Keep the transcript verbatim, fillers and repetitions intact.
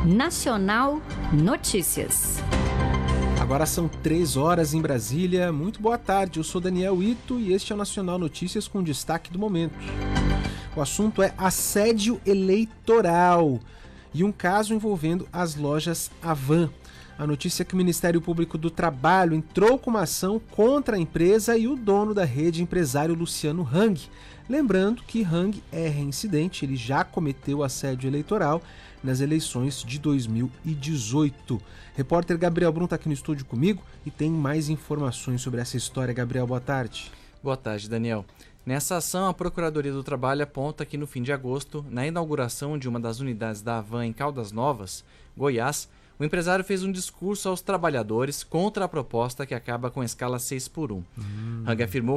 Nacional Notícias. Agora são três horas em Brasília. Muito boa tarde, eu sou Daniel Ito e este é o Nacional Notícias com destaque do momento. O assunto é assédio eleitoral e um caso envolvendo as lojas Havan. A notícia é que o Ministério Público do Trabalho entrou com uma ação contra a empresa e o dono da rede, empresário Luciano Hang. Lembrando que Hang é reincidente, ele já cometeu assédio eleitoral nas eleições de dois mil e dezoito. Repórter Gabriel Brum está aqui no estúdio comigo e tem mais informações sobre essa história. Gabriel, boa tarde. Boa tarde, Daniel. Nessa ação, a Procuradoria do Trabalho aponta que no fim de agosto, na inauguração de uma das unidades da Havan em Caldas Novas, Goiás, o empresário fez um discurso aos trabalhadores contra a proposta que acaba com a escala seis por um. Hum. Hang afirmou